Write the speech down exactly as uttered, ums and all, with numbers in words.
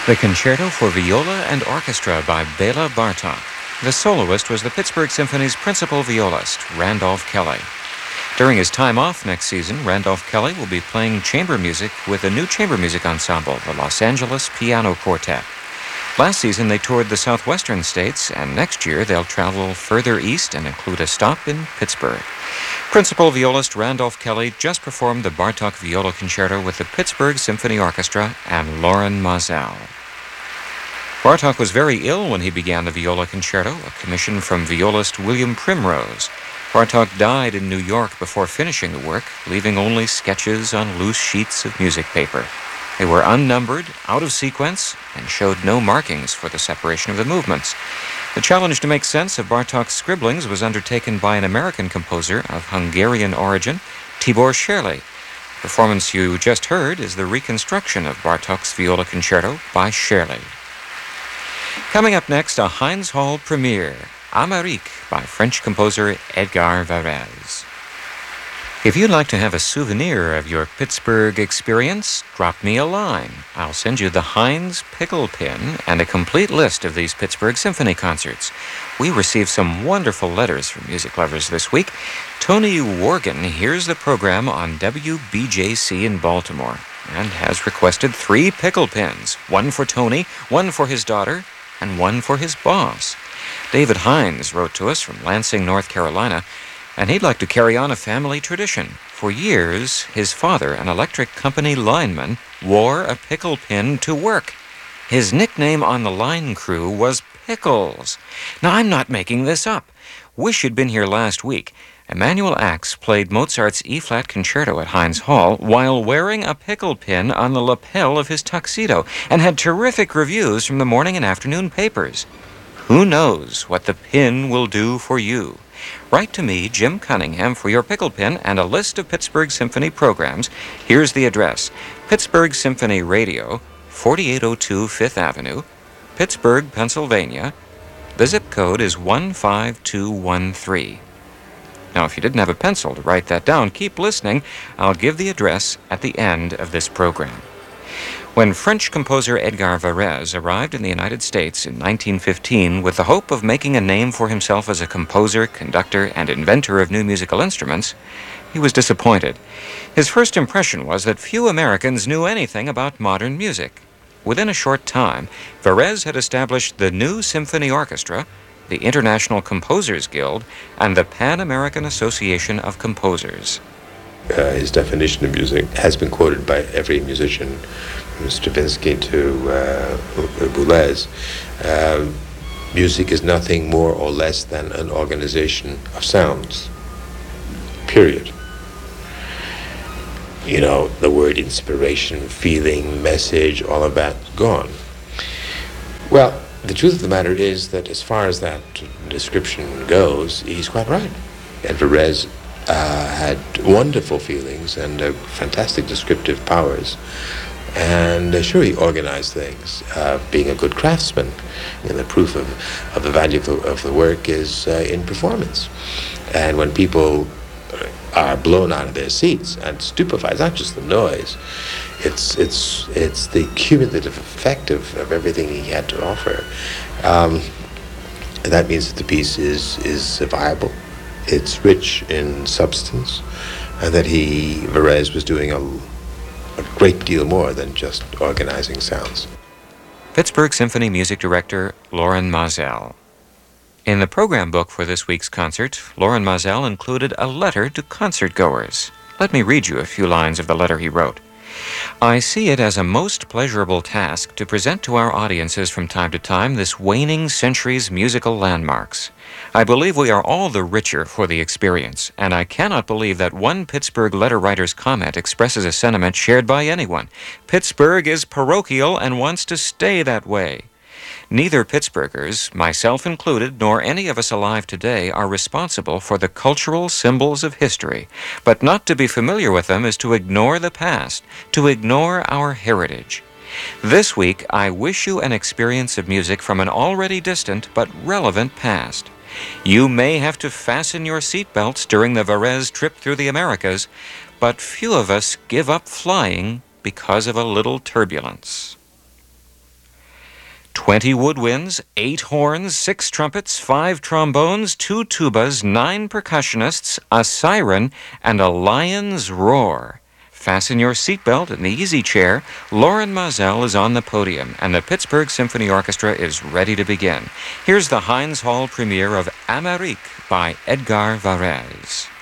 The Concerto for Viola and Orchestra by Bela Bartok. The soloist was the Pittsburgh Symphony's principal violist, Randolph Kelly. During his time off next season, Randolph Kelly will be playing chamber music with a new chamber music ensemble, the Los Angeles Piano Quartet. Last season, they toured the southwestern states, and next year they'll travel further east and include a stop in Pittsburgh. Principal violist Randolph Kelly just performed the Bartok Viola Concerto with the Pittsburgh Symphony Orchestra and Loren Maazel. Bartok was very ill when he began the Viola Concerto, a commission from violist William Primrose. Bartok died in New York before finishing the work, leaving only sketches on loose sheets of music paper. They were unnumbered, out of sequence, and showed no markings for the separation of the movements. The challenge to make sense of Bartok's scribblings was undertaken by an American composer of Hungarian origin, Tibor Sherley. The performance you just heard is the reconstruction of Bartok's Viola Concerto by Sherley. Coming up next, a Heinz Hall premiere, Amérique by French composer Edgar Varèse. If you'd like to have a souvenir of your Pittsburgh experience, drop me a line. I'll send you the Heinz Pickle Pin and a complete list of these Pittsburgh Symphony concerts. We received some wonderful letters from music lovers this week. Tony Worgan hears the program on W B J C in Baltimore and has requested three pickle pins, one for Tony, one for his daughter, and one for his boss. David Hines wrote to us from Lansing, North Carolina, and he'd like to carry on a family tradition. For years, his father, an electric company lineman, wore a pickle pin to work. His nickname on the line crew was Pickles. Now, I'm not making this up. Wish you'd been here last week. Emanuel Axe played Mozart's E-flat concerto at Heinz Hall while wearing a pickle pin on the lapel of his tuxedo and had terrific reviews from the morning and afternoon papers. Who knows what the pin will do for you? Write to me, Jim Cunningham, for your pickle pin and a list of Pittsburgh Symphony programs. Here's the address: Pittsburgh Symphony Radio, forty-eight oh two Fifth Avenue, Pittsburgh, Pennsylvania. The zip code is one five two one three. Now, if you didn't have a pencil to write that down, keep listening. I'll give the address at the end of this program. When French composer Edgar Varèse arrived in the United States in nineteen fifteen with the hope of making a name for himself as a composer, conductor, and inventor of new musical instruments, he was disappointed. His first impression was that few Americans knew anything about modern music. Within a short time, Varèse had established the New Symphony Orchestra, the International Composers Guild, and the Pan-American Association of Composers. Uh, his definition of music has been quoted by every musician, from Stravinsky to uh, Boulez. Uh, music is nothing more or less than an organization of sounds, period. You know, the word inspiration, feeling, message, all of that, gone. Well, the truth of the matter is that as far as that description goes, he's quite right. And Varèse uh, had wonderful feelings and uh, fantastic descriptive powers. And uh, sure, he organized things, uh, being a good craftsman. You know, the proof of, of the value of the, of the work is uh, in performance. And when people are blown out of their seats and stupefied, it's not just the noise, it's it's it's the cumulative effect of, of everything he had to offer. Um, and that means that the piece is is viable, it's rich in substance, and that he, Varèse, was doing a, a great deal more than just organizing sounds. Pittsburgh Symphony Music Director Loren Maazel. In the program book for this week's concert, Loren Maazel included a letter to concertgoers. Let me read you a few lines of the letter he wrote. I see it as a most pleasurable task to present to our audiences from time to time this waning century's musical landmarks. I believe we are all the richer for the experience, and I cannot believe that one Pittsburgh letter writer's comment expresses a sentiment shared by anyone. Pittsburgh is parochial and wants to stay that way. Neither Pittsburghers, myself included, nor any of us alive today are responsible for the cultural symbols of history, but not to be familiar with them is to ignore the past, to ignore our heritage. This week, I wish you an experience of music from an already distant but relevant past. You may have to fasten your seatbelts during the Varèse trip through the Americas, but few of us give up flying because of a little turbulence. twenty woodwinds, eight horns, six trumpets, five trombones, two tubas, nine percussionists, a siren, and a lion's roar. Fasten your seatbelt in the easy chair. Loren Maazel is on the podium, and the Pittsburgh Symphony Orchestra is ready to begin. Here's the Heinz Hall premiere of Amérique by Edgar Varèse.